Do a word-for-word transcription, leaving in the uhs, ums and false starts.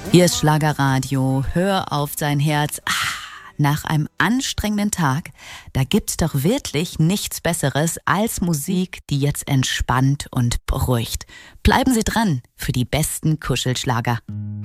Hier ist Schlagerradio, hör auf sein Herz. Ah, nach einem anstrengenden Tag, da gibt's doch wirklich nichts Besseres als Musik, die jetzt entspannt und beruhigt. Bleiben Sie dran für die besten Kuschelschlager.